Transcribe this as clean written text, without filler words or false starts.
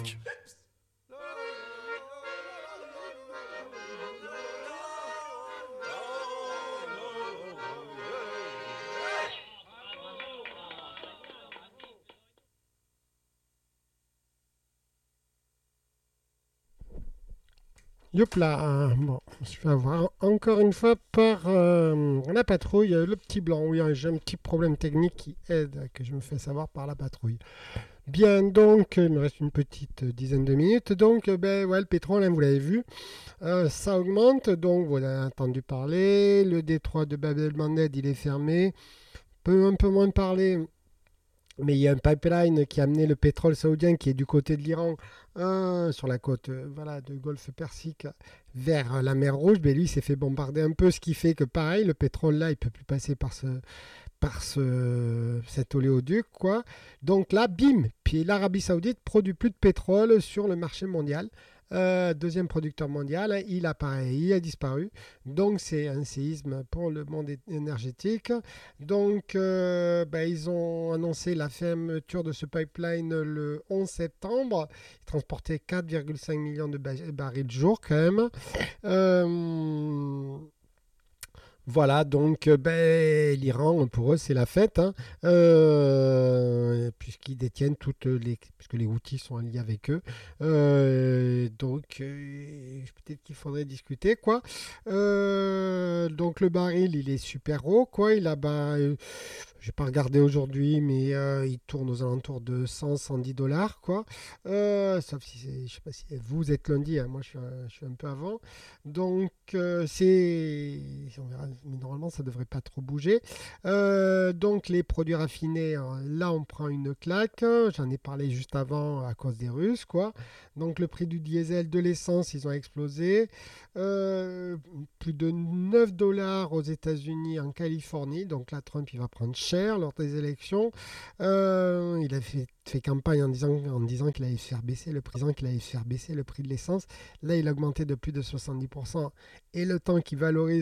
Yop là, bon, on se fait avoir encore une fois par la patrouille, le petit blanc. Oui, j'ai un petit problème technique qui aide, que je me fais savoir par la patrouille. Bien, donc, il me reste une petite dizaine de minutes. Donc, ben, ouais, le pétrole, hein, vous l'avez vu, ça augmente. Donc, vous avez entendu parler. Le détroit de Bab el-Mandeb, il est fermé. Un peu moins parler. Mais il y a un pipeline qui a amené le pétrole saoudien qui est du côté de l'Iran, sur la côte voilà, du golfe Persique vers la mer Rouge. Mais lui, il s'est fait bombarder un peu, ce qui fait que pareil, le pétrole là, il ne peut plus passer cet oléoduc. Quoi. Donc là, bim, puis l'Arabie Saoudite produit plus de pétrole sur le marché mondial. Deuxième producteur mondial, hein, il a disparu. Donc c'est un séisme pour le monde énergétique. Donc ben, ils ont annoncé la fermeture de ce pipeline le 11 septembre. Ils transportaient 4,5 millions de barils de jour quand même. Euh, voilà, donc ben, l'Iran, pour eux, c'est la fête, hein, puisqu'ils détiennent puisque les Houthis sont alliés avec eux. Donc, peut-être qu'il faudrait discuter, quoi. Donc, le baril, il est super haut, quoi. J'ai pas regardé aujourd'hui, mais il tourne aux alentours de 100-110 $, quoi. Sauf si je sais pas si vous êtes lundi, hein, moi je suis un peu avant. Donc, on verra, mais normalement, ça devrait pas trop bouger. Donc, les produits raffinés, là, on prend une claque. J'en ai parlé juste avant à cause des Russes, quoi. Donc, le prix du diesel, de l'essence, ils ont explosé. Euh, Plus de 9 $ aux États-Unis, en Californie. Donc, là, Trump, il va prendre cher lors des élections. Il a fait campagne en disant qu'il allait faire baisser le prix, qu'il allait faire baisser le prix de l'essence. Là, il a augmenté de plus de 70%. Et le temps qu'il valorise